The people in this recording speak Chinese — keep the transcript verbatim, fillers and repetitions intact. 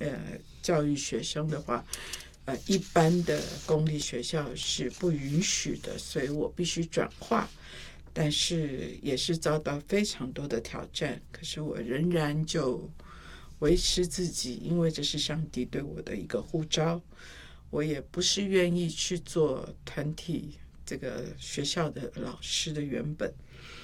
呃教育学生的话，呃一般的公立学校是不允许的，所以我必须转化。但是也是遭到非常多的挑战，可是我仍然就维持自己，因为这是上帝对我的一个呼召。我也不是愿意去做团体这个学校的老师的原本，